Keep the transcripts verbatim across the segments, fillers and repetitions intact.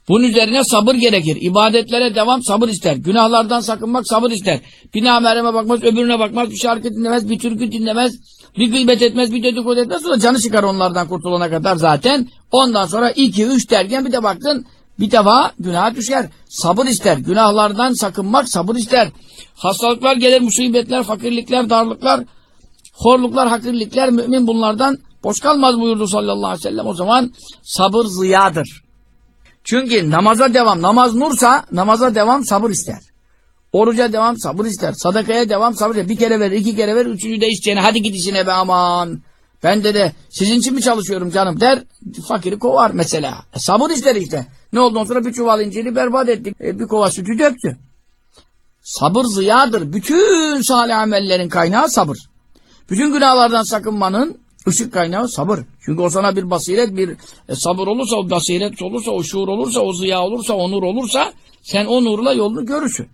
Bunun üzerine sabır gerekir. İbadetlere devam sabır ister. Günahlardan sakınmak sabır ister. Bir namereme bakmaz, öbürüne bakmaz, bir şarkı dinlemez, bir türkü dinlemez, bir gıybet etmez, bir dedikodu etmez. Sonra canı çıkar onlardan kurtulana kadar zaten. Ondan sonra iki, üç derken bir de baktın bir defa günaha düşer. Sabır ister. Günahlardan sakınmak sabır ister. Hastalıklar gelir, musibetler, fakirlikler, darlıklar, horluklar, hakirlikler, mümin bunlardan boş kalmaz buyurdu sallallahu aleyhi ve sellem. O zaman sabır ziyadır. Çünkü namaza devam, namaz nursa namaza devam sabır ister. Oruca devam sabır ister. Sadakaya devam sabır ister. Bir kere verir, iki kere verir, üçüncü de isteyene hadi git işine be aman. Ben de de sizin için mi çalışıyorum canım der. Fakiri kovar mesela. E, sabır ister işte. Ne oldu ondan sonra bir çuval inciri berbat ettik. E, bir kova sütü döktü. Sabır ziyadır. Bütün salih amellerin kaynağı sabır. Bütün günahlardan sakınmanın ışık kaynağı sabır. Çünkü o sana bir basiret, bir e, sabır olursa, o basiret olursa, o şuur olursa, o ziya olursa, o nur olursa sen o nurla yolunu görürsün.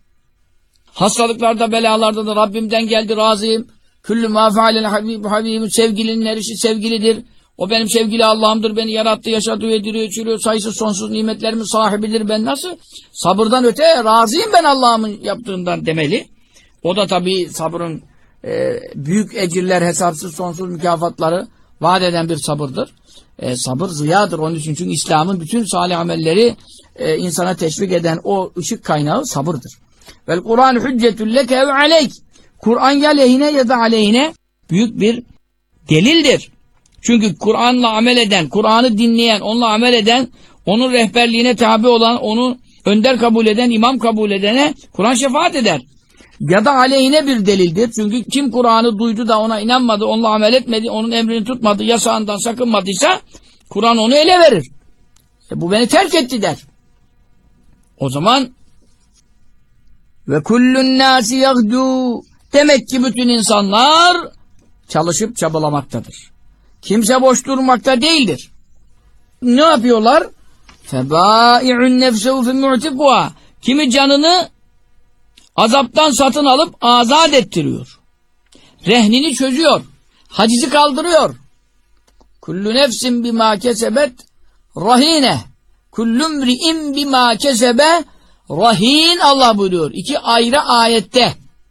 Hastalıklarda, belalarda da Rabbimden geldi razıyım. Küllü mâ fealel habib habibim, sevgilinin erişi sevgilidir. O benim sevgili Allah'ımdır. Beni yarattı, yaşatıyor, ediriyor, içiriyor. Sayısız sonsuz nimetlerimin sahibidir. Ben nasıl? Sabırdan öte razıyım ben Allah'ımın yaptığından demeli. O da tabii sabrın e, büyük ecirler, hesapsız sonsuz mükafatları vaat eden bir sabırdır. E, sabır ziyadır. Onun için çünkü İslam'ın bütün salih amelleri e, insana teşvik eden o ışık kaynağı sabırdır. Vel Kur'an hüccetül leke ev aleyk. Kur'an ya lehine ya da aleyhine büyük bir delildir. Çünkü Kur'an'la amel eden, Kur'an'ı dinleyen, onunla amel eden, onun rehberliğine tabi olan, onu önder kabul eden, imam kabul edene Kur'an şefaat eder. Ya da aleyhine bir delildir. Çünkü kim Kur'an'ı duydu da ona inanmadı, onunla amel etmedi, onun emrini tutmadı, yasağından sakınmadıysa Kur'an onu ele verir. E bu beni terk etti der. O zaman ve kullun nâsi yagdû, demek ki bütün insanlar çalışıp çabalamaktadır. Kimse boş durmakta değildir. Ne yapıyorlar? Febâi'un nefsehu fi mu'tikûhâ. Kimi canını azaptan satın alıp azat ettiriyor. Rehnini çözüyor. Hacizi kaldırıyor. Kullu nefsin bimâ kesebet rahîne. Kullum ri'in bimâ kesebe rahin. Allah buyuruyor. İki ayrı ayette.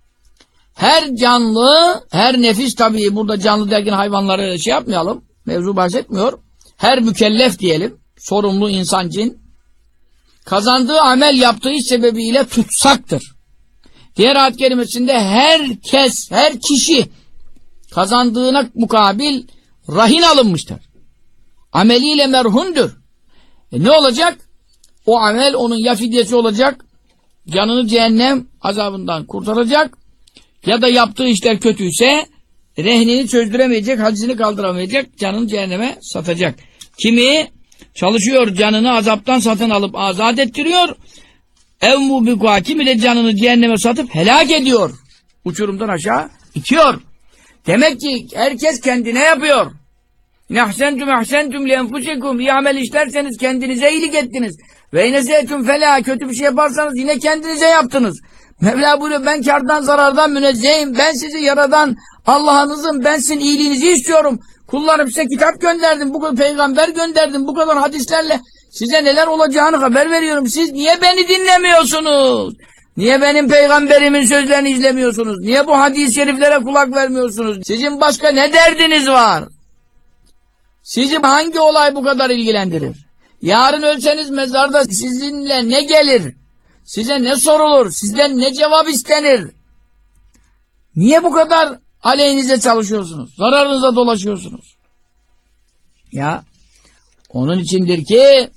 Her canlı, her nefis, tabii burada canlı derken hayvanları şey yapmayalım, mevzu bahsetmiyor. Her mükellef diyelim, sorumlu insan cin, kazandığı amel yaptığı iş sebebiyle tutsaktır. Diğer ayet kerimesinde herkes, her kişi kazandığına mukabil rahin alınmıştır. Ameliyle merhundur. E ne olacak? O amel onun ya fidyesi olacak, canını cehennem azabından kurtaracak, ya da yaptığı işler kötüyse rehnini çözdüremeyecek, hacizini kaldıramayacak, canını cehenneme satacak. Kimi çalışıyor, canını azaptan satın alıp azat ettiriyor. Ev mubikûhâ, kimi de canını cehenneme satıp helak ediyor. Uçurumdan aşağı itiyor. Demek ki herkes kendine yapıyor. Nehsentum ehsentum li enfusikum. İyi amel işlerseniz kendinize iyilik ettiniz. Ve inesetüm felâ, kötü bir şey yaparsanız yine kendinize yaptınız. Mevla buyuruyor, ben kârdan zarardan münezzehim. Ben sizi yaradan Allah'ınızın, ben sizin iyiliğinizi istiyorum. Kullarım size kitap gönderdim, bu kadar peygamber gönderdim, bu kadar hadislerle size neler olacağını haber veriyorum. Siz niye beni dinlemiyorsunuz? Niye benim peygamberimin sözlerini izlemiyorsunuz? Niye bu hadis-i şeriflere kulak vermiyorsunuz? Sizin başka ne derdiniz var? Sizi hangi olay bu kadar ilgilendirir? Yarın ölseniz mezarda sizinle ne gelir? Size ne sorulur? Sizden ne cevap istenir? Niye bu kadar aleyhinize çalışıyorsunuz? Zararınıza dolaşıyorsunuz? Ya, onun içindir ki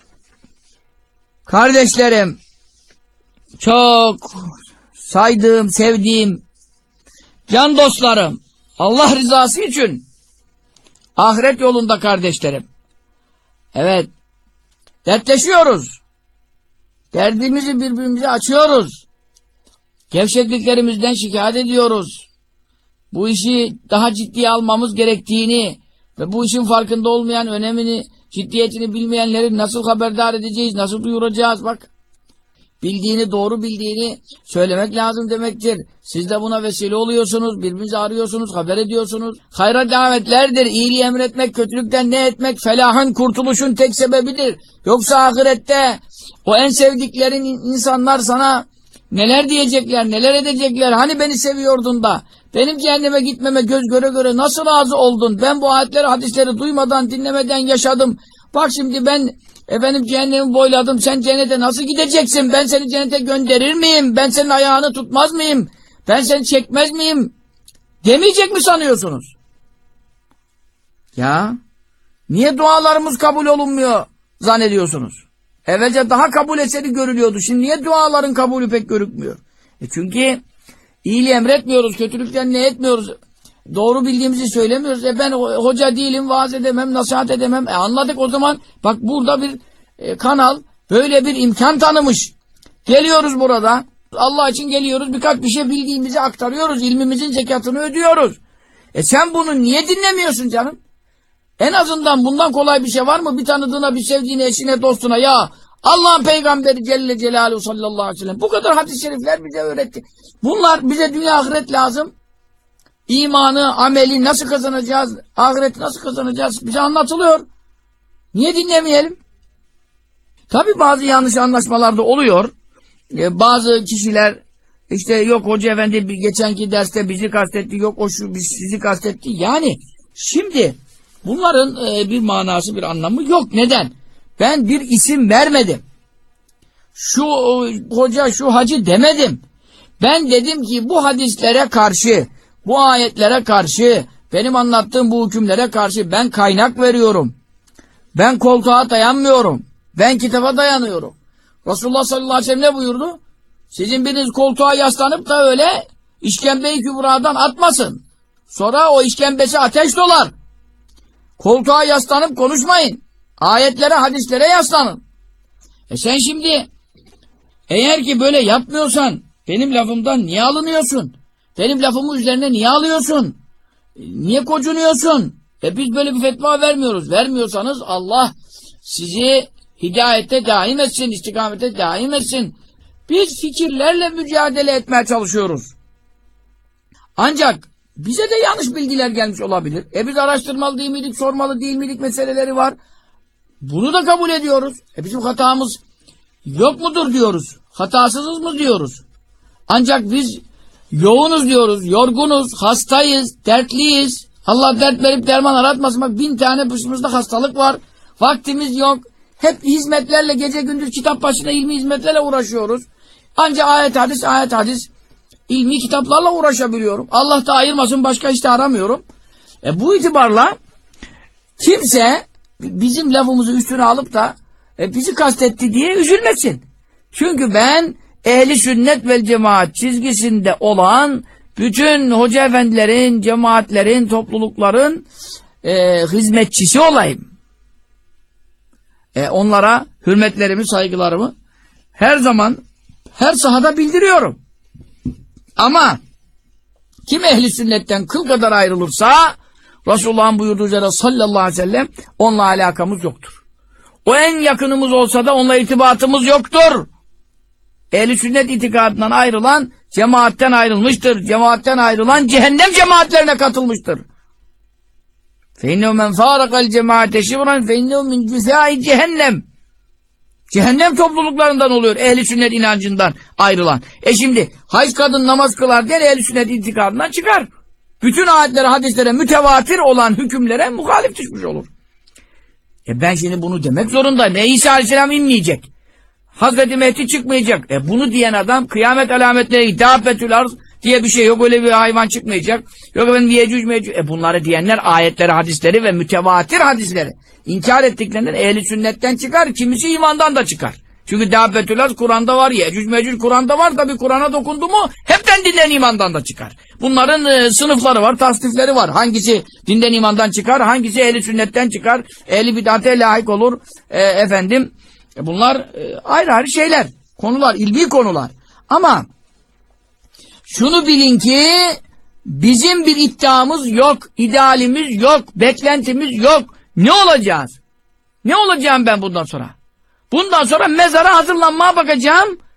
kardeşlerim, çok saydığım, sevdiğim can dostlarım, Allah rızası için ahiret yolunda kardeşlerim, evet, dertleşiyoruz. Derdimizi birbirimize açıyoruz. Gevşekliklerimizden şikayet ediyoruz. Bu işi daha ciddiye almamız gerektiğini ve bu işin farkında olmayan, önemini, ciddiyetini bilmeyenleri nasıl haberdar edeceğiz, nasıl duyuracağız? Bak, bildiğini, doğru bildiğini söylemek lazım demektir. Siz de buna vesile oluyorsunuz, birbirinizi arıyorsunuz, haber ediyorsunuz. Hayra davetlerdir, iyiliği emretmek, kötülükten ne etmek, felahın, kurtuluşun tek sebebidir. Yoksa ahirette o en sevdiklerin insanlar sana neler diyecekler, neler edecekler, hani beni seviyordun da, benim cehenneme gitmeme göz göre göre nasıl razı oldun, ben bu ayetleri, hadisleri duymadan, dinlemeden yaşadım, bak şimdi ben efendim cehennemi boyladım, sen cennete nasıl gideceksin, ben seni cennete gönderir miyim, ben senin ayağını tutmaz mıyım, ben seni çekmez miyim demeyecek mi sanıyorsunuz? Ya niye dualarımız kabul olunmuyor zannediyorsunuz? Evvelce daha kabul eseri görülüyordu, şimdi niye duaların kabulü pek görükmüyor? E çünkü iyiliği emretmiyoruz, kötülükten ne etmiyoruz, doğru bildiğimizi söylemiyoruz. E ben hoca değilim, vaaz edemem, nasihat edemem. E anladık o zaman. Bak burada bir e, kanal böyle bir imkan tanımış. Geliyoruz burada. Allah için geliyoruz. Birkaç bir şey bildiğimizi aktarıyoruz. İlmimizin zekatını ödüyoruz. E sen bunu niye dinlemiyorsun canım? En azından bundan kolay bir şey var mı? Bir tanıdığına, bir sevdiğine, eşine, dostuna, ya Allah'ın peygamberi Celle Celaluhu sallallahu aleyhi ve sellem bu kadar hadis-i şerifler bize öğretti. Bunlar bize dünya ahiret lazım. İmanı, ameli nasıl kazanacağız, ahireti nasıl kazanacağız bize anlatılıyor. Niye dinlemeyelim? Tabi bazı yanlış anlaşmalar da oluyor. Ee, bazı kişiler işte yok hoca efendi geçenki derste bizi kastetti, yok o şu biz sizi kastetti. Yani şimdi bunların e, bir manası, bir anlamı yok. Neden? Ben bir isim vermedim. Şu hoca, şu hacı demedim. Ben dedim ki bu hadislere karşı, bu ayetlere karşı, benim anlattığım bu hükümlere karşı ben kaynak veriyorum. Ben koltuğa dayanmıyorum. Ben kitaba dayanıyorum. Resulullah sallallahu aleyhi ve sellem ne buyurdu? Sizin biriniz koltuğa yaslanıp da öyle işkembe-i kübradan atmasın. Sonra o işkembesi ateş dolar. Koltuğa yaslanıp konuşmayın. Ayetlere, hadislere yaslanın. E sen şimdi eğer ki böyle yapmıyorsan benim lafımdan niye alınıyorsun? Benim lafımı üzerine niye alıyorsun? Niye kocunuyorsun? E biz böyle bir fetva vermiyoruz. Vermiyorsanız Allah sizi hidayette daim etsin, istikamete daim etsin. Biz fikirlerle mücadele etmeye çalışıyoruz. Ancak bize de yanlış bilgiler gelmiş olabilir. E biz araştırmalı değil miydik, sormalı değil miydik meseleleri var. Bunu da kabul ediyoruz. E bizim hatamız yok mudur diyoruz. Hatasızız mı diyoruz. Ancak biz yoğunuz diyoruz, yorgunuz, hastayız, dertliyiz. Allah dert verip derman aratmasın. Bak bin tane başımızda hastalık var. Vaktimiz yok. Hep hizmetlerle gece gündüz kitap başına ilmi hizmetlerle uğraşıyoruz. Ancak ayet hadis, ayet hadis ilmi kitaplarla uğraşabiliyorum. Allah da ayırmasın, başka işte aramıyorum. E bu itibarla kimse bizim lafımızı üstüne alıp da e, bizi kastetti diye üzülmesin. Çünkü ben ehli sünnet vel cemaat çizgisinde olan bütün hoca efendilerin, cemaatlerin, toplulukların e, hizmetçisi olayım. E, onlara hürmetlerimi, saygılarımı her zaman, her sahada bildiriyorum. Ama kim ehli sünnetten kıl kadar ayrılırsa Resulullah'ın buyurduğu üzere sallallahu aleyhi ve sellem onunla alakamız yoktur. O en yakınımız olsa da onunla irtibatımız yoktur. Ehl-i sünnet itikadından ayrılan cemaatten ayrılmıştır. Cemaatten ayrılan cehennem cemaatlerine katılmıştır. فَاِنَّهُ مَنْ فَارَقَ الْجَمَاعَةَ شِبْرًا فَاِنَّهُ مِنْ جُثَاءِ cehennem. Cehennem topluluklarından oluyor ehl-i sünnet inancından ayrılan. E şimdi hac kadın namaz kılar der, ehl-i sünnet itikadından çıkar. Bütün ayetlere, hadislere mütevatir olan hükümlere muhalif düşmüş olur. E ben şimdi bunu demek zorundayım. E İsa Aleyhisselam inmeyecek. Hazreti Mehdi çıkmayacak. E bunu diyen adam kıyamet alametleri dâbbetül arz diye bir şey yok. Öyle bir hayvan çıkmayacak. Yok efendim yecüc mecüc. E bunları diyenler ayetleri, hadisleri ve mütevatir hadisleri İnkar ettiklerinden ehli sünnetten çıkar. Kimisi imandan da çıkar. Çünkü dâbbetül arz Kur'an'da var. Yecüc mecüc Kur'an'da var. Tabi Kur'an'a dokundu mu hepten dinden imandan da çıkar. Bunların e, sınıfları var, tasnifleri var. Hangisi dinden imandan çıkar, hangisi ehli sünnetten çıkar, ehli bid'ate layık olur. E, efendim e, bunlar e, ayrı ayrı şeyler, konular, ilmi konular. Ama şunu bilin ki bizim bir iddiamız yok, idealimiz yok, beklentimiz yok. Ne olacağız? Ne olacağım ben bundan sonra? Bundan sonra mezara hazırlanmaya bakacağım.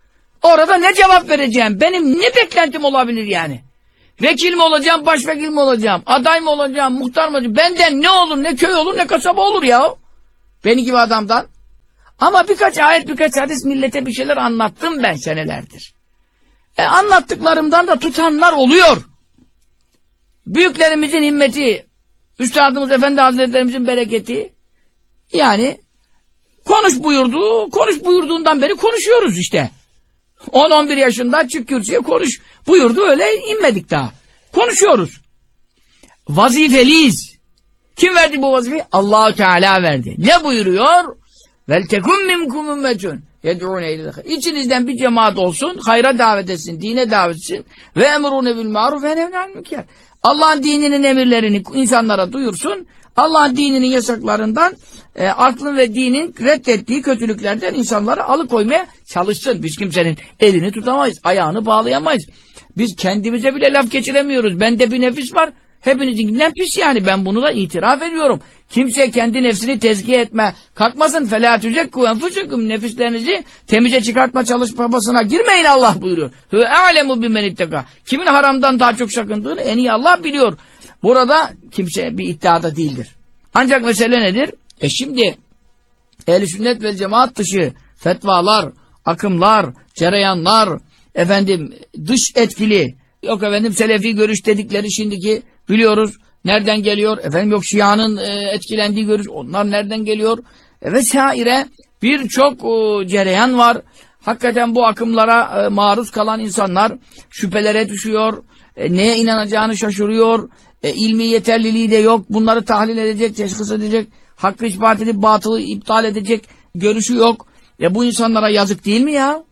Orada ne cevap vereceğim? Benim ne beklentim olabilir yani? Vekil mi olacağım, başvekil mi olacağım? Aday mı olacağım, muhtar mı olacağım? Benden ne olur, ne köy olur, ne kasaba olur ya. Beni gibi adamdan. Ama birkaç ayet, birkaç hadis millete bir şeyler anlattım ben senelerdir. E anlattıklarımdan da tutanlar oluyor. Büyüklerimizin himmeti, Üstadımız Efendi Hazretlerimizin bereketi, yani konuş buyurdu, konuş buyurduğundan beri konuşuyoruz işte. on on bir yaşında çık kürsüye konuş buyurdu, öyle inmedik daha. Konuşuyoruz. Vazifeliyiz. Kim verdi bu vazifeyi? Allah-u Teala verdi. Ne buyuruyor? Vel tekum minkum ummetun yed'ûne ileyh. İçinizden bir cemaat olsun, hayra davet etsin, dine davet etsin ve emrûne bil ma'ruf ve yenhevne anil münker. Allah'ın dininin emirlerini insanlara duyursun. Allah'ın dininin yasaklarından e, aklın ve dinin reddettiği kötülüklerden insanları alıkoymaya çalışsın. Biz kimsenin elini tutamayız, ayağını bağlayamayız. Biz kendimize bile laf geçiremiyoruz. Bende bir nefis var. Hepinizinkinden pis yani. Ben bunu da itiraf ediyorum. Kimse kendi nefsini tezkiye etme kalkmasın. فَلَا تُزَكُّوا اَنْفُسَكُمْ Nefislerinizi temize çıkartma çalışmasına girmeyin Allah buyuruyor. هُوَ اَعْلَمُ بِمَنِ اتَّقَى Kimin haramdan daha çok sakındığını en iyi Allah biliyor. Burada kimse bir iddiada değildir. Ancak mesele nedir? E şimdi ehl-i sünnet ve cemaat dışı fetvalar, akımlar, cereyanlar, efendim dış etkili, yok efendim selefi görüş dedikleri şimdiki biliyoruz nereden geliyor, efendim yok Şia'nın e, etkilendiği görüş, onlar nereden geliyor e, vesaire birçok e, cereyan var. Hakikaten bu akımlara e, maruz kalan insanlar şüphelere düşüyor, e, neye inanacağını şaşırıyor, e, ilmi yeterliliği de yok, bunları tahlil edecek, teşhis edecek, hakkı ispat edip batılı iptal edecek görüşü yok. E bu insanlara yazık değil mi ya?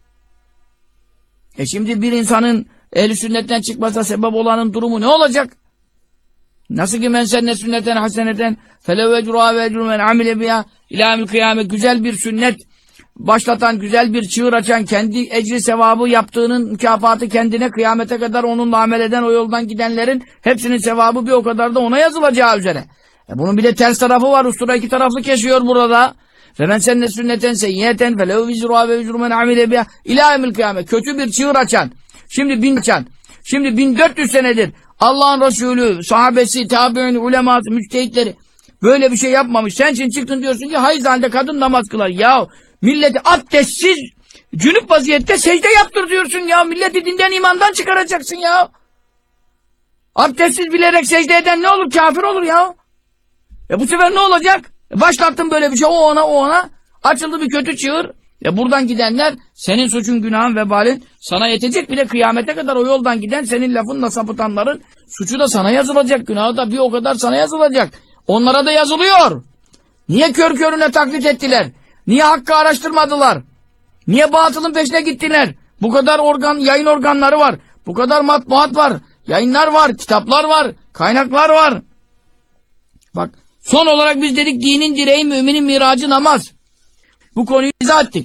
E şimdi bir insanın ehl-i sünnetten çıkmasına sebep olanın durumu ne olacak? Nasıl ki men senne sünneten haseneten felev ecruha ve ecru men amile biha ilâmil kıyamet, güzel bir sünnet başlatan, güzel bir çığır açan, kendi ecri sevabı yaptığının mükafatı kendine, kıyamete kadar onunla amel eden, o yoldan gidenlerin hepsinin sevabı bir o kadar da ona yazılacağı üzere. E bunun bir de ters tarafı var. Ustura iki taraflı kesiyor burada. Ve men senne sünneten seyyiyeten felev vizruha ve vizru men amile biha ilâmil kıyamet. Kötü bir çığır açan, şimdi bin açan, şimdi bin dört yüz senedir Allah'ın Resulü, sahabesi, tabi'in, uleması, müçtehitleri böyle bir şey yapmamış. Sen şimdi çıktın diyorsun ki hayız halde kadın namaz kılar. Ya milleti abdestsiz, cünüp vaziyette secde yaptır diyorsun ya. Milleti dinden imandan çıkaracaksın ya. Abdestsiz bilerek secde eden ne olur? Kafir olur ya. E bu sefer ne olacak? E başlattın böyle bir şey, o ona o ona. Açıldı bir kötü çığır. Ya buradan gidenler senin suçun, günahın, vebalin sana yetecek, bile kıyamete kadar o yoldan giden senin lafınla sapıtanların suçu da sana yazılacak, günahı da bir o kadar sana yazılacak. Onlara da yazılıyor. Niye kör körüne taklit ettiler? Niye hakkı araştırmadılar? Niye batılın peşine gittiler? Bu kadar organ, yayın organları var. Bu kadar matbuat var. Yayınlar var, kitaplar var, kaynaklar var. Bak, son olarak biz dedik dinin direği, müminin miracı namaz. Bu konuyu izah ettik.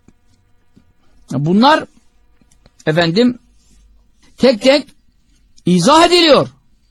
Bunlar efendim tek tek izah ediliyor.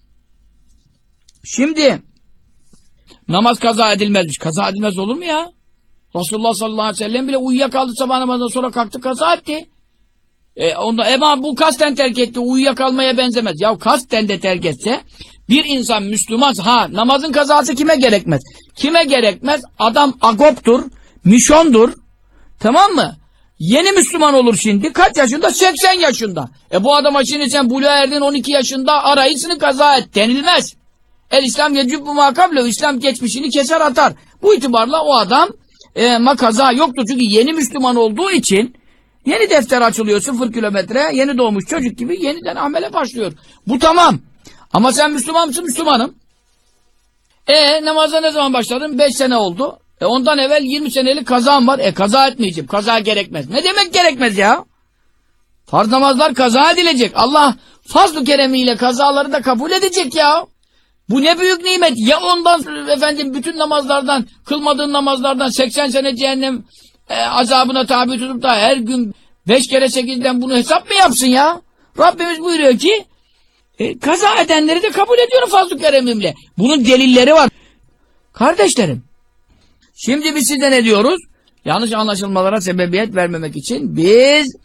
Şimdi namaz kaza edilmezmiş. Kaza edilmez olur mu ya? Resulullah sallallahu aleyhi ve sellem bile uyuyakaldı, sabah namazından sonra kalktı kaza etti. E, onda, ama bu kasten terk etti, uyuyakalmaya benzemez. Ya kasten de terk etse bir insan Müslüman, ha namazın kazası kime gerekmez? Kime gerekmez? Adam agoptur, mişondur, tamam mı? Yeni Müslüman olur şimdi. Kaç yaşında? seksen yaşında. E bu adama şimdi sen buluğa erdin on iki yaşında arayısını kaza et denilmez. El İslam yecübbü makable, İslam geçmişini keser atar. Bu itibarla o adam e, makaza yoktur. Çünkü yeni Müslüman olduğu için yeni defter açılıyor, sıfır kilometre, yeni doğmuş çocuk gibi yeniden amele başlıyor. Bu tamam. Ama sen Müslüman mısın? Müslümanım. E namaza ne zaman başladın? beş sene oldu. E ondan evvel yirmi senelik kazam var. E kaza etmeyeceğim. Kaza gerekmez. Ne demek gerekmez ya? Farz namazlar kaza edilecek. Allah fazl-ı keremiyle kazaları da kabul edecek ya. Bu ne büyük nimet. Ya ondan efendim bütün namazlardan, kılmadığın namazlardan seksen sene cehennem e, azabına tabi tutup da her gün beş kere sekizden bunu hesap mı yapsın ya? Rabbimiz buyuruyor ki e, kaza edenleri de kabul ediyorum fazl-ı keremimle. Bunun delilleri var. Kardeşlerim, şimdi biz size ne diyoruz? Yanlış anlaşılmalara sebebiyet vermemek için biz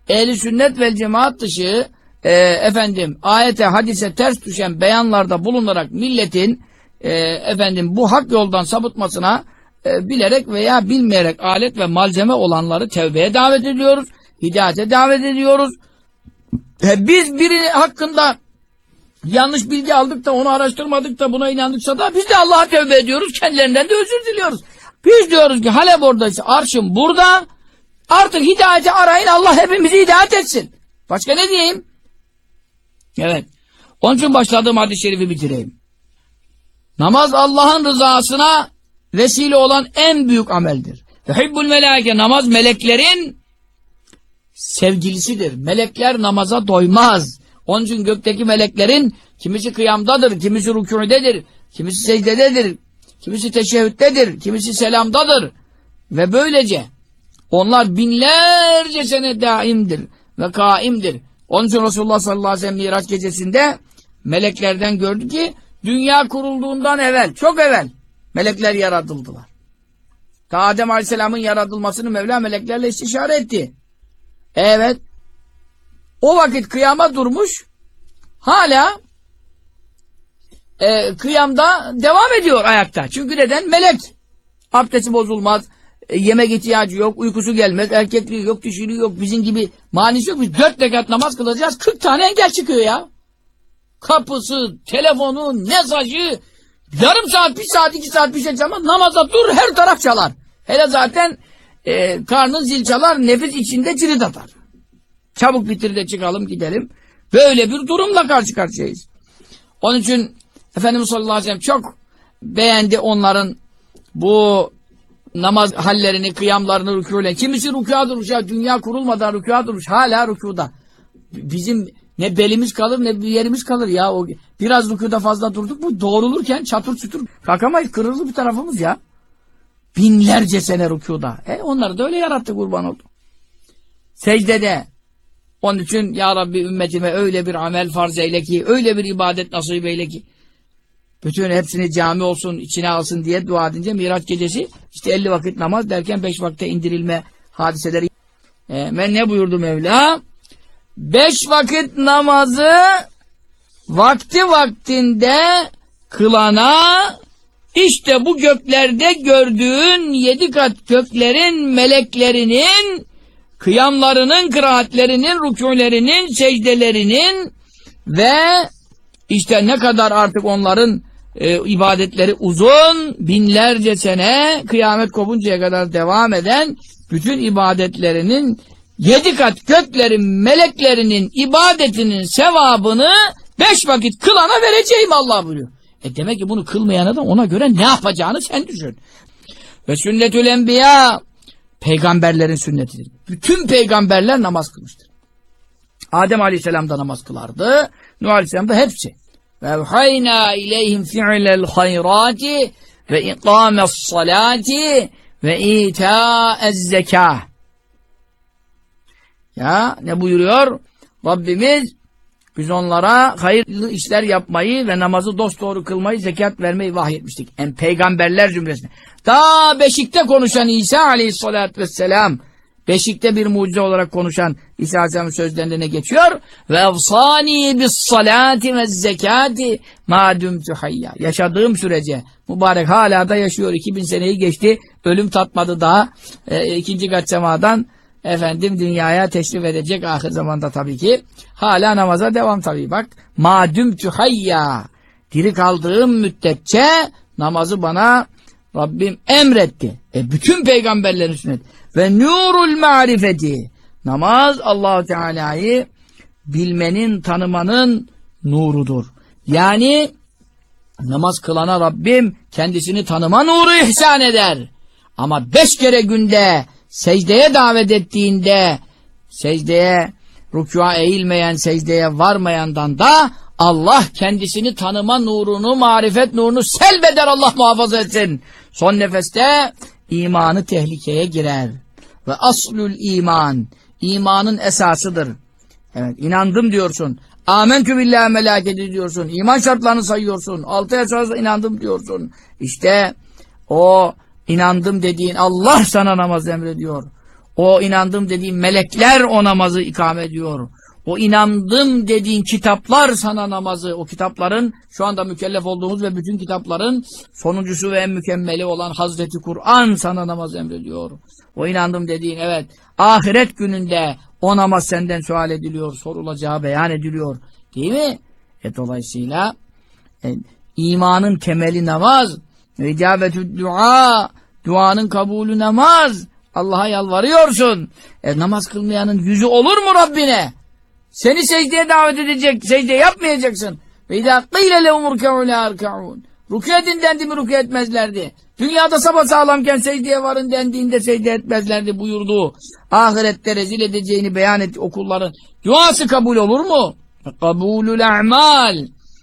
ehli sünnet vel cemaat dışı e, efendim ayete hadise ters düşen beyanlarda bulunarak milletin e, efendim bu hak yoldan sapıtmasına e, bilerek veya bilmeyerek alet ve malzeme olanları tevbeye davet ediyoruz. Hidayete davet ediyoruz. E, biz biri hakkında yanlış bilgi aldık da onu araştırmadık da buna inandıksa da biz de Allah'a tevbe ediyoruz. Kendilerinden de özür diliyoruz. Biz diyoruz ki Halep oradaysa arşım burada. Artık hidayeti arayın. Allah hepimizi hidayet etsin. Başka ne diyeyim? Evet. Onun için başladığım hadis-i şerifi bitireyim. Namaz Allah'ın rızasına vesile olan en büyük ameldir. Yuhibbul melâike, namaz meleklerin sevgilisidir. Melekler namaza doymaz. Onun için gökteki meleklerin kimisi kıyamdadır, kimisi rükûdedir, kimisi secdededir, kimisi teşehhüttedir, kimisi selamdadır. Ve böylece onlar binlerce sene daimdir ve kaimdir. Onun için Resulullah sallallahu aleyhi ve sellem Miraç gecesinde meleklerden gördü ki dünya kurulduğundan evvel, çok evvel melekler yaratıldılar. Ta Adem aleyhisselamın yaratılmasını Mevla meleklerle istişare etti. Evet. O vakit kıyama durmuş, hala e, kıyamda devam ediyor ayakta. Çünkü neden? Melek. Abdesti bozulmaz, e, yemek ihtiyacı yok, uykusu gelmez, erkekliği yok, dişiliği yok, bizim gibi manisi yok. Biz dört rekat namaz kılacağız, kırk tane engel çıkıyor ya. Kapısı, telefonu, mesajı, yarım saat, bir saat, iki saat bir şey çalmaz, namaza dur, her taraf çalar. Hele zaten e, karnın zil çalar, nefis içinde cirit atar. Çabuk bitir de çıkalım gidelim. Böyle bir durumla karşı karşıyayız. Onun için Efendimiz sallallahu aleyhi ve sellem çok beğendi onların bu namaz hallerini, kıyamlarını, rükûle. Kimisi rükûa durmuş ya, dünya kurulmadan rükûa durmuş, hala rükûda. Bizim ne belimiz kalır ne bir yerimiz kalır ya. O biraz rükûda fazla durduk mu doğrulurken çatır çutur kalkamayız, kırılır bir tarafımız ya. Binlerce sene rükûda. E onları da öyle yarattı, kurban oldu. Secdede. Onun için ya Rabbi ümmetime öyle bir amel farz eyle ki, öyle bir ibadet nasip eyle ki, bütün hepsini cami olsun, içine alsın diye dua edince Miraç gecesi işte elli vakit namaz derken beş vakte indirilme hadiseleri. E, ben ne buyurdu Mevla? Beş vakit namazı vakti vaktinde kılana işte bu göklerde gördüğün yedi kat göklerin meleklerinin kıyamlarının, kıraatlerinin, rükûlerinin, secdelerinin ve işte ne kadar artık onların e, ibadetleri uzun, binlerce sene kıyamet kopuncaya kadar devam eden bütün ibadetlerinin yedi kat göklerin, meleklerinin ibadetinin sevabını beş vakit kılana vereceğim Allah buyuruyor. E demek ki bunu kılmayana da ona göre ne yapacağını sen düşün. Ve sünnetül enbiya, peygamberlerin sünnetidir. Bütün peygamberler namaz kılmıştır. Adem aleyhisselam da namaz kılardı. Nuh aleyhisselam da hepsi. Ve evhayna ileyhim fi'lel hayrati ve ikames salati ve itâez zekâh. Ya ne buyuruyor? Rabbimiz biz onlara hayırlı işler yapmayı ve namazı dosdoğru kılmayı, zekat vermeyi vahyetmiştik. En peygamberler cümlesine. Daha beşikte konuşan İsa aleyhissalatü vesselam, beşikte bir mucize olarak konuşan İsa aleyhisselamın sözlerinde ne geçiyor? Ve evsani bis salati ve zekati ma dumtu hayya. Yaşadığım sürece, mübarek hala da yaşıyor. iki bin seneyi geçti. Ölüm tatmadı daha. E, ikinci kat semadan efendim dünyaya teşrif edecek ahir zamanda tabii ki. Hala namaza devam tabii bak. Ma dumtu hayya. Diri kaldığım müddetçe namazı bana Rabbim emretti. E bütün peygamberlerin sünneti. Ve nurul marifeti. Namaz Allah-u Teala'yı bilmenin, tanımanın nurudur. Yani namaz kılana Rabbim kendisini tanıma nuru ihsan eder. Ama beş kere günde secdeye davet ettiğinde, secdeye, rükûa eğilmeyen, secdeye varmayandan da Allah kendisini tanıma nurunu, marifet nurunu selbeder, Allah muhafaza etsin. Son nefeste imanı tehlikeye girer. Ve aslül iman, imanın esasıdır. Evet, inandım diyorsun. Âmentü billahi melâketi diyorsun. İman şartlarını sayıyorsun. Altı esasına inandım diyorsun. İşte o inandım dediğin Allah sana namaz emrediyor. O inandım dediğin melekler o namazı ikame ediyor. O inandım dediğin kitaplar sana namazı, o kitapların şu anda mükellef olduğumuz ve bütün kitapların sonuncusu ve en mükemmeli olan Hazreti Kur'an sana namaz emrediyor. O inandım dediğin evet ahiret gününde o namaz senden sual ediliyor, sorulacağı beyan ediliyor. Değil mi? E dolayısıyla e, imanın temeli namaz, icabetü dua, duanın kabulü namaz. Allah'a yalvarıyorsun. E, namaz kılmayanın yüzü olur mu Rabbine? Seni secdeye davet edecek, secde yapmayacaksın. Ve idâ qîle lehum urka'û lâ erka'ûn. Rükû edin dendi mi rükû etmezlerdi. Dünyada sapasağlamken secdeye varın dendiğinde secde etmezlerdi buyurduğu. Ahirette rezil edeceğini beyan etti okulların. Duası kabul olur mu? Kabulül a'mal.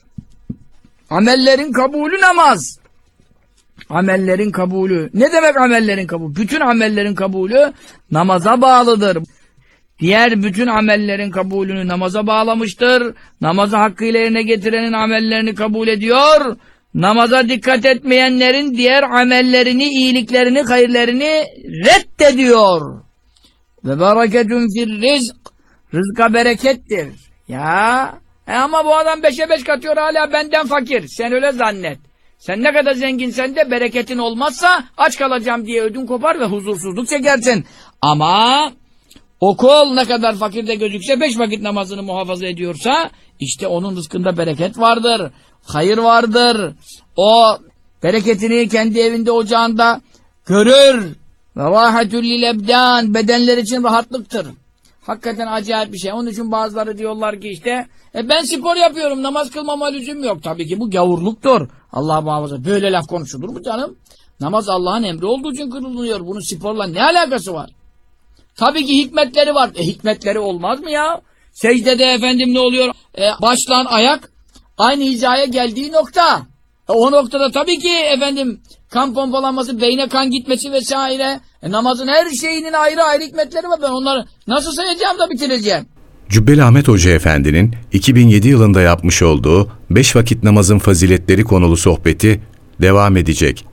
Amellerin kabulü namaz. Amellerin kabulü. Ne demek amellerin kabulü? Bütün amellerin kabulü namaza bağlıdır. Diğer bütün amellerin kabulünü namaza bağlamıştır. Namazı hakkıyla yerine getirenin amellerini kabul ediyor. Namaza dikkat etmeyenlerin diğer amellerini, iyiliklerini, hayırlerini reddediyor. Ve bereketun fir rizk. Rızka berekettir. Ya e ama bu adam beşe beş katıyor hala benden fakir. Sen öyle zannet. Sen ne kadar zenginsen de bereketin olmazsa aç kalacağım diye ödün kopar ve huzursuzluk çekersin. Ama o kul ne kadar fakirde gözükse beş vakit namazını muhafaza ediyorsa işte onun rızkında bereket vardır. Hayır vardır. O bereketini kendi evinde ocağında görür. Ve rahatül lil ebdan, bedenler için rahatlıktır. Hakikaten acayip bir şey. Onun için bazıları diyorlar ki işte e ben spor yapıyorum, namaz kılmama lüzum yok. Tabii ki bu gavurluktur. Allah muhafaza. Böyle laf konuşulur mu canım? Namaz Allah'ın emri olduğu için kılınıyor. Bunun sporla ne alakası var? Tabii ki hikmetleri var. E hikmetleri olmaz mı ya? Secdede efendim ne oluyor? E, başlan ayak aynı hizaya geldiği nokta. E, o noktada tabii ki efendim kan pompalanması, beyne kan gitmesi vesaire. E, namazın her şeyinin ayrı ayrı hikmetleri var. Ben onları nasıl sayacağım da bitireceğim. Cübbeli Ahmet Hoca Efendi'nin iki bin yedi yılında yapmış olduğu beş vakit namazın faziletleri konulu sohbeti devam edecek.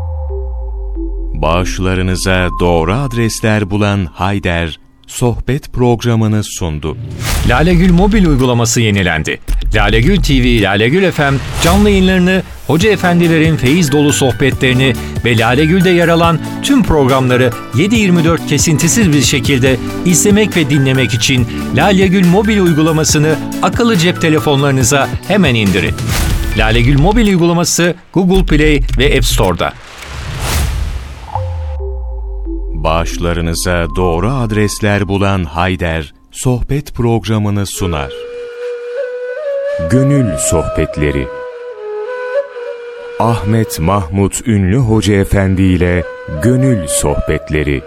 Bağışlarınıza doğru adresler bulan Hayder, sohbet programını sundu. Lalegül mobil uygulaması yenilendi. Lalegül T V, Lalegül F M canlı yayınlarını, hoca efendilerin feyiz dolu sohbetlerini ve Lalegül'de yer alan tüm programları yedi yirmi dört kesintisiz bir şekilde izlemek ve dinlemek için Lalegül mobil uygulamasını akıllı cep telefonlarınıza hemen indirin. Lalegül mobil uygulaması Google Play ve App Store'da. Bağışlarınıza doğru adresler bulan Hayder, sohbet programını sunar. Gönül Sohbetleri. Ahmet Mahmut Ünlü Hoca Efendi ile Gönül Sohbetleri.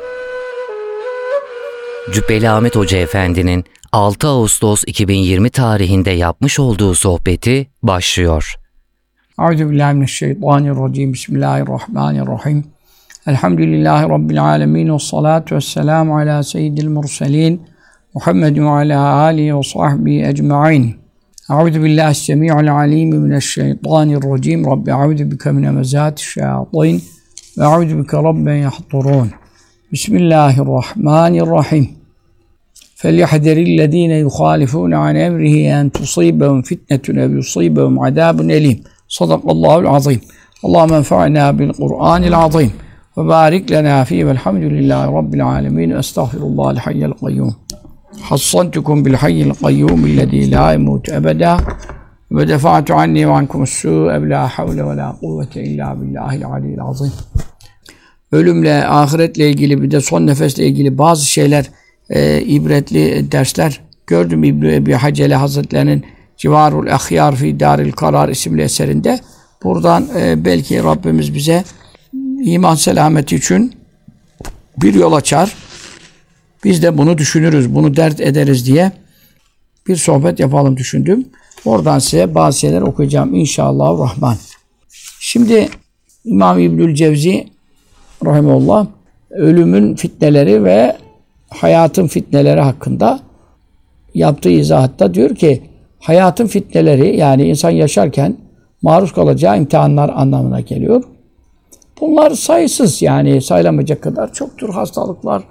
Cübbeli Ahmet Hoca Efendi'nin altı Ağustos iki bin yirmi tarihinde yapmış olduğu sohbeti başlıyor. Euzubillahimineşşeytanirracim. Bismillahirrahmanirrahim. Elhamdülillahi Rabbil alemin. Ve salatu ve selamu ala seyyidil murselin. Muhammedun ve ala alihi ve sahbihi ecma'in. Euzubillahissemi'ul alim mineşşeytanirracim. Rabbi euzubike min hemezati'ş-şeyatin ve euzubike rabben yahdurun. Bismillahirrahmanirrahim. فَلْيَحْذَرِ الَّذ۪ينَ يُخَالِفُونَ عَنْ اَمْرِهِ اَنْ تُصِيبَهُمْ فِتْنَةٌ اَوْ يُصِيبَهُمْ عَذَابٌ اَلِيمٌ Sadakallahul azim. Allahümme enfa'na bil Kur'anil azim. Ve barik lena fî velhamdülillahi rabbil alemin. Estağfirullahal hayyel kayyum. Hassantukum bil hayyel kayyum illezî la yemut ebeda. Ve defa'tu anni ve ankumus sû'e la havle ve la kuvvete illa billahil aliyyil azim. Ölümle, ahiretle ilgili bir de son nefesle ilgili bazı şeyler, e, ibretli dersler gördüm İbn-i Ebi Hacele Hazretlerinin Civarul Ahyar fi Daril Karar isimli eserinde. Buradan e, belki Rabbimiz bize iman selameti için bir yol açar. Biz de bunu düşünürüz, bunu dert ederiz diye bir sohbet yapalım düşündüm. Oradan size bazı şeyler okuyacağım inşallahurrahman. Şimdi İmam İbnül Cevzi rahimehullah ölümün fitneleri ve hayatın fitneleri hakkında yaptığı izahatta diyor ki hayatın fitneleri yani insan yaşarken maruz kalacağı imtihanlar anlamına geliyor. Bunlar sayısız yani sayılamayacak kadar çoktur. Hastalıklar,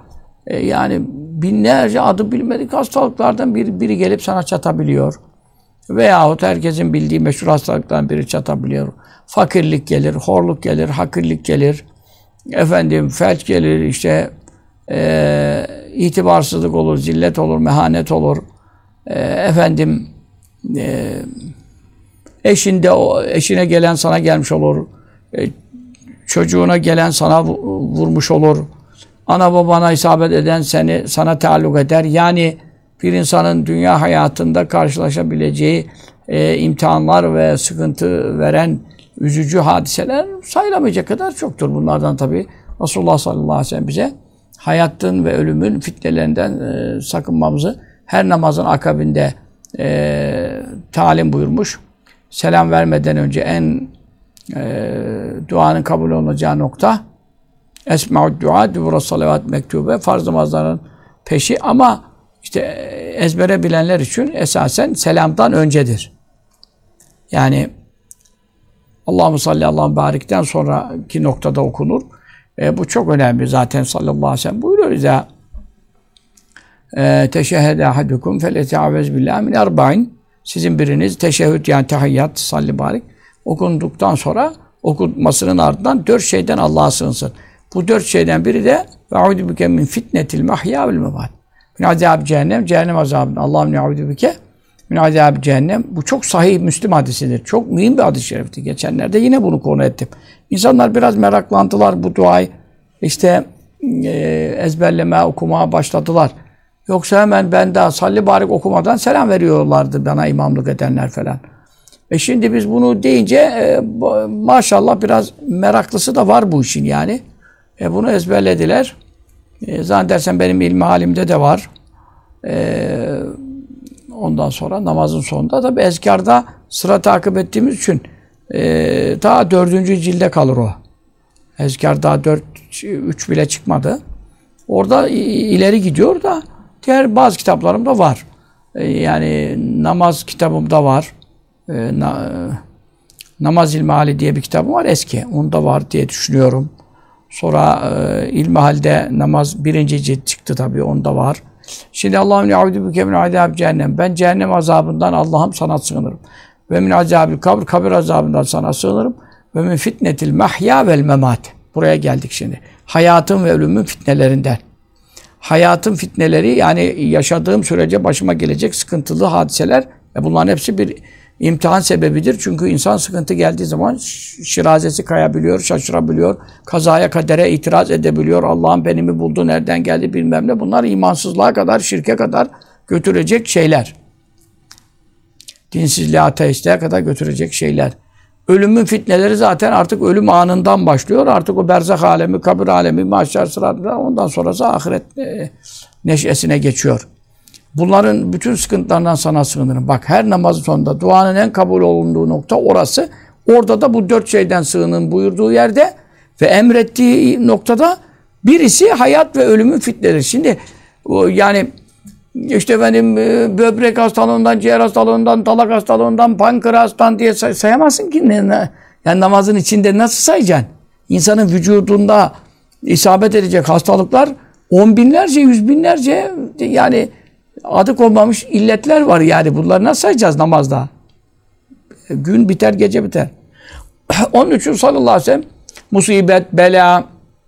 e, yani binlerce adı bilmedik hastalıklardan biri, biri gelip sana çatabiliyor. Veyahut herkesin bildiği meşhur hastalıklardan biri çatabiliyor. Fakirlik gelir, horluk gelir, hakirlik gelir. Efendim felç gelir, işte e, itibarsızlık olur, zillet olur, mehanet olur. E, efendim e, eşinde o eşine gelen sana gelmiş olur. E, çocuğuna gelen sana vurmuş olur. Ana babana isabet eden seni sana taalluk eder. Yani bir insanın dünya hayatında karşılaşabileceği e, imtihanlar ve sıkıntı veren üzücü hadiseler sayılamayacak kadar çoktur. Bunlardan tabi Resulullah sallallahu aleyhi ve sellem bize hayatın ve ölümün fitnelerinden e, sakınmamızı her namazın akabinde e, talim buyurmuş. Selam vermeden önce en e, duanın kabul olunacağı nokta esma'ud dua dubura salavat mektube, farz namazların peşi, ama işte ezbere bilenler için esasen selamdan öncedir. Yani Allahu salli Allahu barikten sonraki noktada okunur. E, bu çok önemli zaten sallallahu aleyhi ve sellem buyuruyor ya. Teşehhede ahadukum feleta'avez billahi min arba'in. Sizin biriniz teşehhüd yani tahiyyat salli barik okunduktan sonra okunmasının ardından dört şeyden Allah'a sığınsın. Bu dört şeyden biri de ve'udu bike min fitnetil mahya vel memat. Min azab cehennem, cehennem azabından. Allahümme ne'udu bike min azab cehennem. Bu çok sahih Müslim hadisidir. Çok mühim bir hadis-i şerifti. Geçenlerde yine bunu konu ettim. İnsanlar biraz meraklandılar bu duayı. İşte e, ezberlemeye, okumaya başladılar. Yoksa hemen ben daha salli barik okumadan selam veriyorlardı bana imamlık edenler falan. E şimdi biz bunu deyince e, maşallah biraz meraklısı da var bu işin yani. E bunu ezberlediler. E, zannedersem benim ilmi halimde de var. E, ondan sonra namazın sonunda tabi ezkarda sıra takip ettiğimiz için e, daha dördüncü cilde kalır o. Ezkar daha dört, üç bile çıkmadı. Orada ileri gidiyor da diğer bazı kitaplarımda var. E, yani namaz kitabımda var. E, na, Namaz İlmihali diye bir kitabım var eski. Onda var diye düşünüyorum. Sonra e, İlmihal'de namaz birinci cilt çıktı tabii. Onda var. Şimdi Allahümme ne'udu bike min azab cehennem. Ben cehennem azabından Allah'ım sana sığınırım. Ve min azabil kabr, kabir azabından sana sığınırım. Ve min fitnetil mahya vel memat. Buraya geldik şimdi. Hayatın ve ölümün fitnelerinden. Hayatın fitneleri yani yaşadığım sürece başıma gelecek sıkıntılı hadiseler. E bunların hepsi bir imtihan sebebidir. Çünkü insan sıkıntı geldiği zaman şirazesi kayabiliyor, şaşırabiliyor. Kazaya kadere itiraz edebiliyor. Allah'ım beni mi buldu, nereden geldi bilmem ne. Bunlar imansızlığa kadar, şirke kadar götürecek şeyler. Dinsizliğe, ateistliğe kadar götürecek şeyler. Ölümün fitneleri zaten artık ölüm anından başlıyor. Artık o berzah alemi, kabir alemi, mahşer sıratı, ondan sonrası ahiret e, neşesine geçiyor. Bunların bütün sıkıntılarından sana sığınırım. Bak her namazın sonunda duanın en kabul olunduğu nokta orası. Orada da bu dört şeyden sığının buyurduğu yerde ve emrettiği noktada birisi hayat ve ölümün fitneleri. Şimdi yani işte benim böbrek hastalığından, ciğer hastalığından, dalak hastalığından, pankreastan diye say- sayamazsın ki. Yani namazın içinde nasıl sayacaksın? İnsanın vücudunda isabet edecek hastalıklar on binlerce, yüz binlerce yani adı konmamış illetler var yani. Bunları nasıl sayacağız namazda? Gün biter, gece biter. Onun için sallallahu aleyhi ve sellem musibet, bela,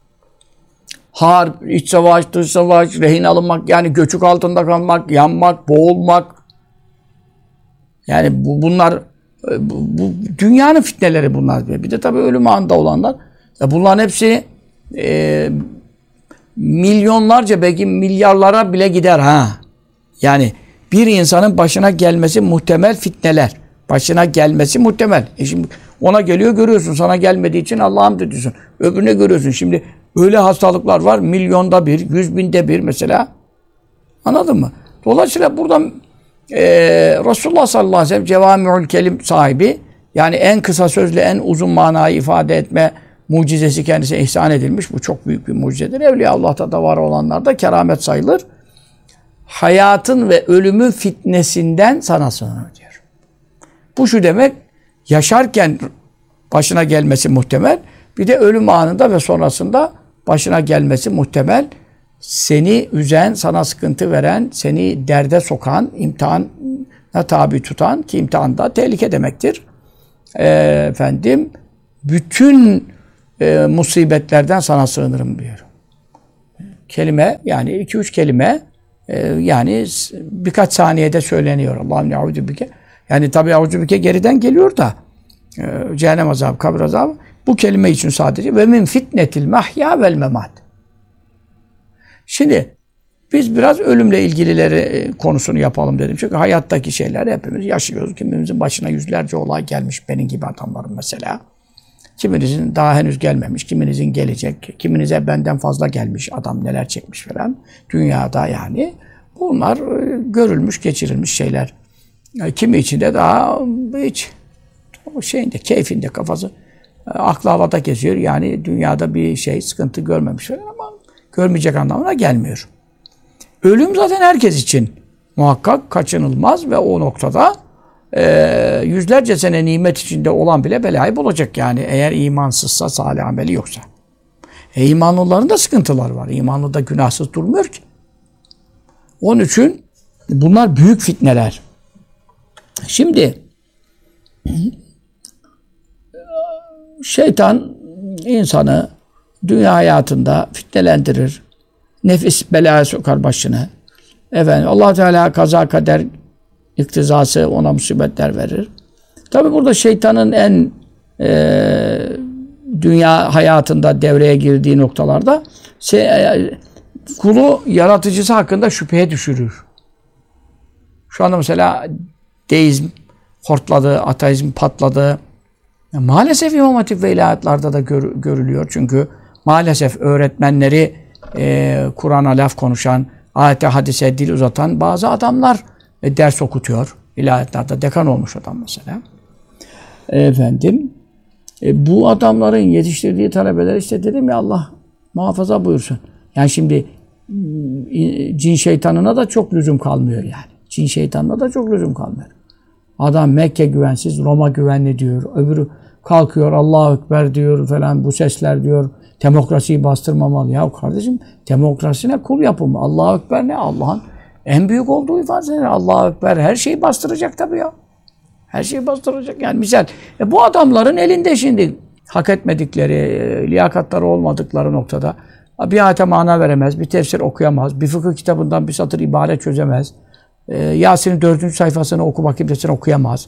harp, iç savaş, dış savaş, rehin alınmak, yani göçük altında kalmak, yanmak, boğulmak. Yani bu, bunlar bu, bu dünyanın fitneleri bunlar. Bir de tabii ölüm anında olanlar. Ya bunların hepsi e, milyonlarca belki milyarlara bile gider ha. Yani bir insanın başına gelmesi muhtemel fitneler. Başına gelmesi muhtemel. E şimdi ona geliyor görüyorsun. Sana gelmediği için Allah'ım diyorsun. Öbürüne görüyorsun. Şimdi öyle hastalıklar var. Milyonda bir, yüz binde bir mesela. Anladın mı? Dolayısıyla buradan e, Resulullah sallallahu aleyhi ve sellem Cevami'ül Kelim sahibi. Yani en kısa sözle en uzun manayı ifade etme mucizesi kendisine ihsan edilmiş. Bu çok büyük bir mucizedir. Evliya Allah'ta da var olanlar da keramet sayılır. Hayatın ve ölümün fitnesinden sana sığınır diyor. Bu şu demek, yaşarken başına gelmesi muhtemel, bir de ölüm anında ve sonrasında başına gelmesi muhtemel seni üzen, sana sıkıntı veren, seni derde sokan, imtihana tabi tutan, ki imtihanda tehlike demektir. E, efendim, bütün e, musibetlerden sana sığınırım diyor. Kelime, yani iki üç kelime, e, yani birkaç saniyede söyleniyor. Allah'ım ne'udübike. Yani tabi ne'udübike geriden geliyor da, e, cehennem azabı, kabir azabı, bu kelime için sadece. Ve min fitnetil mahya vel memat. Şimdi biz biraz ölümle ilgilileri konusunu yapalım dedim. Çünkü hayattaki şeyler hepimiz yaşıyoruz. Kimimizin başına yüzlerce olay gelmiş. Benim gibi adamların mesela. Kiminizin daha henüz gelmemiş, kiminizin gelecek, kiminize benden fazla gelmiş, adam neler çekmiş falan. Dünyada yani. Bunlar görülmüş, geçirilmiş şeyler. Kimi için de daha hiç şeyinde, keyfinde kafası aklı havada geziyor. Yani dünyada bir şey, sıkıntı görmemiş falan ama görmeyecek anlamına gelmiyor. Ölüm zaten herkes için muhakkak kaçınılmaz ve o noktada e, yüzlerce sene nimet içinde olan bile belayı bulacak yani eğer imansızsa, salih ameli yoksa. E, imanlıların da sıkıntılar var. İmanlı da günahsız durmuyor ki. Onun için bunlar büyük fitneler. Şimdi şeytan insanı dünya hayatında fitnelendirir. Nefis belaya sokar başını. Efendim Allah Teala kaza kader iktizası ona musibetler verir. Tabi burada şeytanın en e, dünya hayatında devreye girdiği noktalarda şey, e, kulu yaratıcısı hakkında şüpheye düşürür. Şu anda mesela deizm hortladı, ateizm patladı. Maalesef İmam Hatip ve ilahiyatlarda da gör, görülüyor. Çünkü maalesef öğretmenleri e, Kur'an'a laf konuşan, ayete hadise dil uzatan bazı adamlar e, ders okutuyor. İlahiyatlarda dekan olmuş adam mesela. Efendim, e, bu adamların yetiştirdiği talebeler işte dedim ya Allah muhafaza buyursun. Yani şimdi e, cin şeytanına da çok lüzum kalmıyor yani. Cin şeytanına da çok lüzum kalmıyor. Adam Mekke güvensiz, Roma güvenli diyor. Öbürü kalkıyor Allahu Ekber diyor falan, bu sesler diyor. Demokrasiyi bastırmamalı. Ya kardeşim demokrasine kul yapımı. Allahu Ekber ne? Allah'ın en büyük olduğu ifade eder. Allahu Ekber her şeyi bastıracak tabii ya. Her şeyi bastıracak. Yani misal e bu adamların elinde şimdi hak etmedikleri, e, liyakatları olmadıkları noktada bir ayete mana veremez, bir tefsir okuyamaz, bir fıkıh kitabından bir satır ibare çözemez. E, Yasin'in dördüncü sayfasını oku bakayım desene okuyamaz.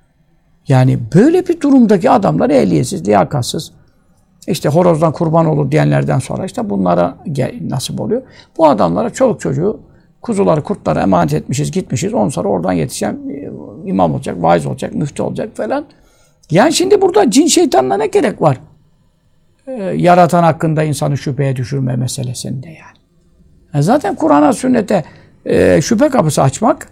Yani böyle bir durumdaki adamlar ehliyetsiz, liyakatsız. İşte horozdan kurban olur diyenlerden sonra işte bunlara nasip oluyor. Bu adamlara çoluk çocuğu, kuzuları, kurtları emanet etmişiz, gitmişiz. Ondan sonra oradan yetişen imam olacak, vaiz olacak, müftü olacak falan. Yani şimdi burada cin şeytanla ne gerek var? Ee, yaratan hakkında insanı şüpheye düşürme meselesinde yani. yani zaten Kur'an'a, sünnete e, şüphe kapısı açmak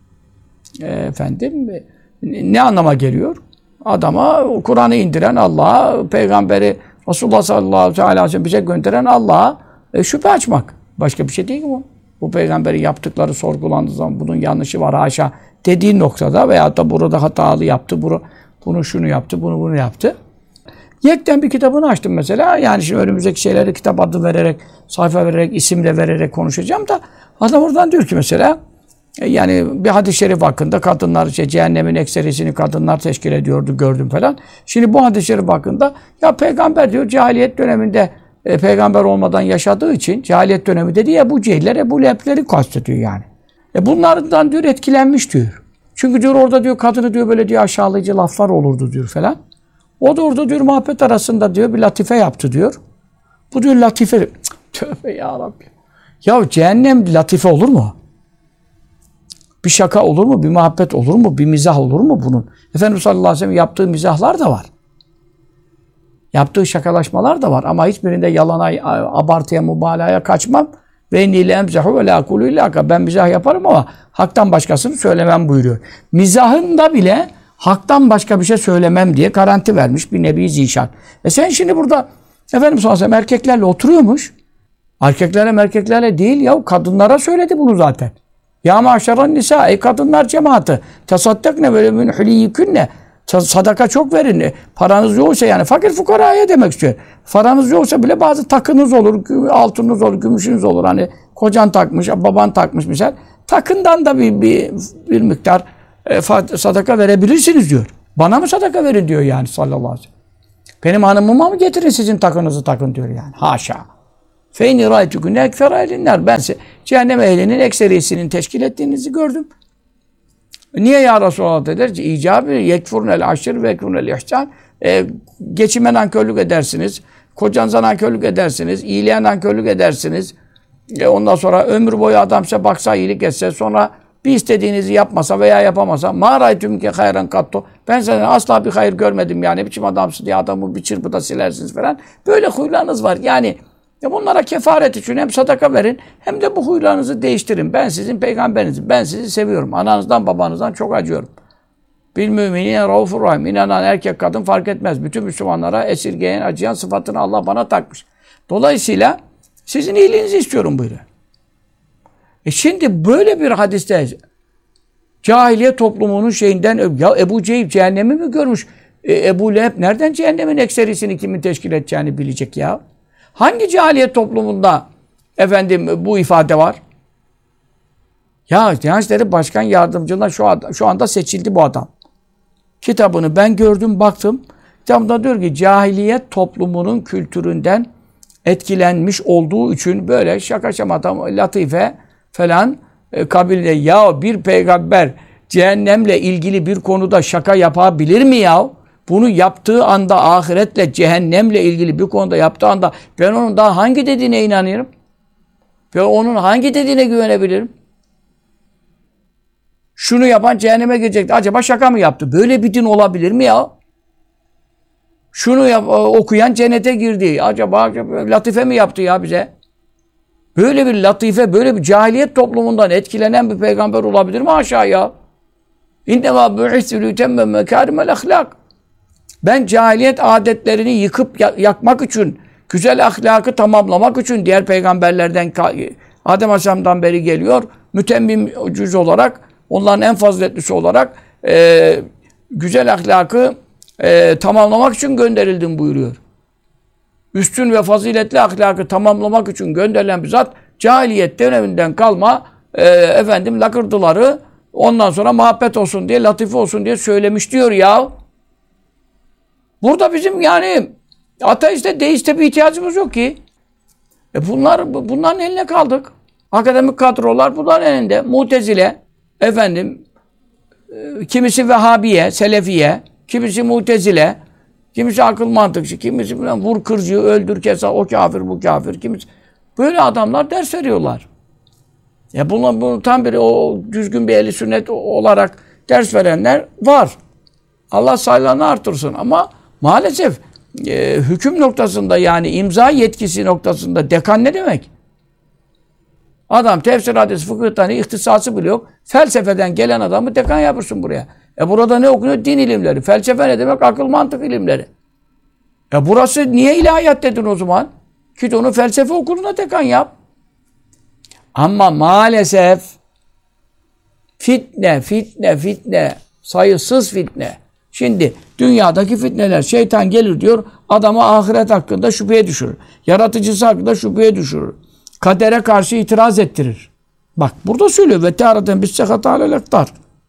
e, efendim ne anlama geliyor? Adama Kur'an'ı indiren Allah'a, peygamberi Resulullah sallallahu aleyhi ve sellem bize gönderen Allah'a e, şüphe açmak. Başka bir şey değil mi bu? Bu peygamberi yaptıkları sorgulandığı zaman bunun yanlışı var haşa dediği noktada veyahut da burada hatalı yaptı, bunu, bunu şunu yaptı, bunu bunu yaptı. Yekten bir kitabını açtım mesela. Yani şimdi önümüzdeki şeyleri kitap adı vererek, sayfa vererek, isim de vererek konuşacağım da adam oradan diyor ki mesela yani bir hadis-i şerif hakkında kadınlar, işte cehennemin ekserisini kadınlar teşkil ediyordu gördüm falan. Şimdi bu hadis-i şerif hakkında ya peygamber diyor cahiliyet döneminde e, peygamber olmadan yaşadığı için cahiliyet döneminde diye Ebu Cehiller, Ebu Leheb'leri kastediyor yani. E bunlardan diyor etkilenmiş diyor. Çünkü diyor orada diyor kadını diyor böyle diyor aşağılayıcı laflar olurdu diyor falan. O da orada diyor muhabbet arasında diyor bir latife yaptı diyor. Bu diyor latife. Tövbe ya Rabbi. Ya cehennem latife olur mu? Bir şaka olur mu? Bir muhabbet olur mu? Bir mizah olur mu bunun? Efendimiz sallallahu aleyhi ve sellem yaptığı mizahlar da var. Yaptığı şakalaşmalar da var. Ama hiçbirinde yalana, abartıya, mübalağaya kaçmam. Ve innile emzahu ve la kulu illa. Ben mizah yaparım ama haktan başkasını söylemem buyuruyor. Mizahında bile haktan başka bir şey söylemem diye garanti vermiş bir nebi zişan. E sen şimdi burada Efendimiz sallallahu aleyhi ve sellem erkeklerle oturuyormuş. Erkeklerle erkeklerle değil ya kadınlara söyledi bunu zaten. Ya maşeran nisa ey kadınlar cemaati tasaddakne ve min huliyikünne Sadaka çok verin. Paranız yoksa yani fakir fukaraya demek istiyor. Paranız yoksa bile bazı takınız olur, altınız olur, gümüşünüz olur. Hani kocan takmış, baban takmış misal. Takından da bir, bir, bir miktar e, sadaka verebilirsiniz diyor. Bana mı sadaka verin diyor yani sallallahu aleyhi ve sellem. Benim hanımıma mı getirin sizin takınızı takın diyor yani. Haşa. Feyni râytükün ekfer ehlinler. Ben size cehennem ehlinin ekserisinin teşkil ettiğinizi gördüm. Niye ya Resulallah dediler? İcabı yekfurnel aşır ve yekfurnel ihsan. E, geçime nankörlük edersiniz. Kocanıza nankörlük edersiniz. İyiliğe nankörlük edersiniz. E, ondan sonra ömür boyu adam size baksa, iyilik etse, sonra bir istediğinizi yapmasa veya yapamasa mâ râytümke hayran katto. Ben senden asla bir hayır görmedim yani. Biçim adamsın diye adamı bir çırpıda silersiniz falan. Böyle huylarınız var. Yani ya bunlara kefaret için hem sadaka verin hem de bu huylarınızı değiştirin. Ben sizin peygamberinizim. Ben sizi seviyorum. Ananızdan babanızdan çok acıyorum. Bil müminine raufur rahim. İnanan erkek kadın fark etmez. Bütün Müslümanlara esirgeyen, acıyan sıfatını Allah bana takmış. Dolayısıyla sizin iyiliğinizi istiyorum buyuruyor. E şimdi böyle bir hadiste cahiliye toplumunun şeyinden ya Ebu Cehil cehennemi mi görmüş? E, Ebu Leheb nereden cehennemin ekserisini kimin teşkil edeceğini bilecek ya? Hangi cahiliye toplumunda efendim bu ifade var? Ya Diyanet İşleri Başkan Yardımcılığına şu, ad, şu anda seçildi bu adam. Kitabını ben gördüm, baktım. Kitabında diyor ki cahiliyet toplumunun kültüründen etkilenmiş olduğu için böyle şaka şamata, latife falan e, kabilde ya bir peygamber cehennemle ilgili bir konuda şaka yapabilir mi ya? Bunu yaptığı anda ahiretle, cehennemle ilgili bir konuda yaptığı anda ben onun daha hangi dediğine inanıyorum? Ve onun hangi dediğine güvenebilirim? Şunu yapan cehenneme girecekti. Acaba şaka mı yaptı? Böyle bir din olabilir mi ya? Şunu yap, okuyan cennete girdi. Acaba, acaba latife mi yaptı ya bize? Böyle bir latife, böyle bir cahiliyet toplumundan etkilenen bir peygamber olabilir mi aşağıya? İnnemâ bu'isü lütemme mekârimel ahlak. Ben cahiliyet adetlerini yıkıp yakmak için, güzel ahlakı tamamlamak için diğer peygamberlerden Adem Aleyhisselam'dan beri geliyor. Mütemmim cüz olarak, onların en faziletlisi olarak e, güzel ahlakı e, tamamlamak için gönderildim buyuruyor. Üstün ve faziletli ahlakı tamamlamak için gönderilen bir zat cahiliyet döneminden kalma e, efendim lakırdıları ondan sonra muhabbet olsun diye, latife olsun diye söylemiş diyor ya. Burada bizim yani ateiste, deiste bir ihtiyacımız yok ki. E bunlar, bunların eline kaldık. Akademik kadrolar bunların elinde. Mutezile, efendim, e, kimisi Vehhabiye, Selefiye, kimisi Mutezile, kimisi akıl mantıkçı, kimisi vur kırcı, öldür kesa, o kafir, bu kafir, kimisi. Böyle adamlar ders veriyorlar. Ya bunlar, bunu tam bir o düzgün bir ehli sünnet olarak ders verenler var. Allah sayılarını artırsın ama maalesef e, hüküm noktasında yani imza yetkisi noktasında dekan ne demek? Adam tefsir, hadis, fıkıhtan ihtisası bile yok. Felsefeden gelen adamı dekan yapırsın buraya. E burada ne okunuyor? Din ilimleri. Felsefe ne demek? Akıl mantık ilimleri. E burası niye ilahiyat dedin o zaman? Git onu felsefe okuluna dekan yap. Ama maalesef fitne, fitne, fitne, sayısız fitne. Şimdi dünyadaki fitneler, şeytan gelir diyor, adamı ahiret hakkında şüpheye düşürür. Yaratıcısı hakkında şüpheye düşürür. Kadere karşı itiraz ettirir. Bak burada söylüyor. Ve te'araten bissekata alelektar.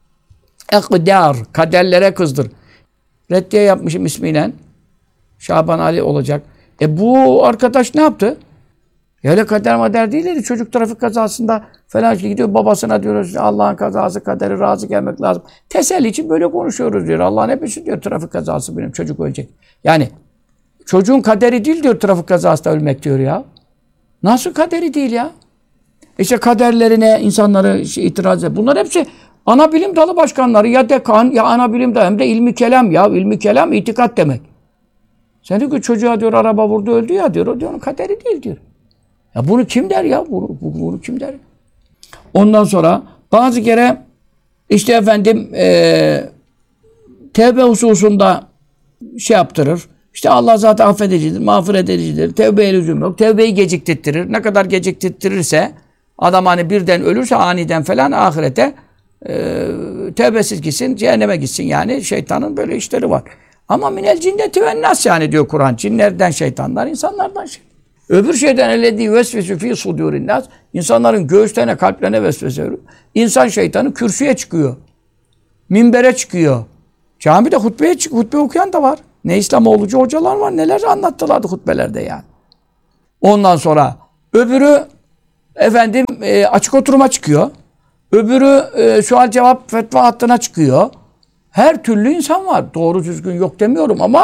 Ekdar. Kaderlere kızdır. Reddiye yapmışım ismiyle. Şaban Ali olacak. E bu arkadaş ne yaptı? Ya öyle kader mader değildi. Çocuk trafik kazasında falan gidiyor babasına diyoruz Allah'ın kazası kaderi razı gelmek lazım. Teselli için böyle konuşuyoruz diyor. Allah'ın hepsi diyor trafik kazası benim çocuk ölecek. Yani çocuğun kaderi değil diyor trafik kazasında ölmek diyor ya. Nasıl kaderi değil ya? İşte kaderlerine insanları şey, itiraz ediyor. Bunlar hepsi ana bilim dalı başkanları ya dekan ya ana bilim dalı hem de ilmi kelam ya. İlmi kelam itikat demek. Sen diyor ki çocuğa diyor araba vurdu öldü ya diyor. O diyor onun kaderi değil diyor. Ya bunu kim der ya? Bunu, bunu kim der? Ondan sonra bazı kere işte efendim e, tevbe hususunda şey yaptırır. İşte Allah zaten affedicidir, mağfiret edicidir. Tevbeye lüzum yok. Tevbeyi geciktirtirir. Ne kadar geciktirtirirse adam hani birden ölürse aniden falan ahirete e, tevbesiz gitsin, cehenneme gitsin yani. Şeytanın böyle işleri var. Ama minel cinneti ve nas yani diyor Kur'an. Cinlerden şeytanlar, insanlardan şey. Öbür şeyden ellezî vesvesu fî sudûrin nas. İnsanların göğüslerine, kalplerine vesvese veriyor. İnsan şeytanı kürsüye çıkıyor. Minbere çıkıyor. Camide hutbeye çık, hutbe okuyan da var. Ne İslamoğlucu hocalar var, neler anlattılardı hutbelerde yani. Ondan sonra öbürü efendim e, açık oturuma çıkıyor. Öbürü e, sual cevap fetva hattına çıkıyor. Her türlü insan var. Doğru düzgün yok demiyorum ama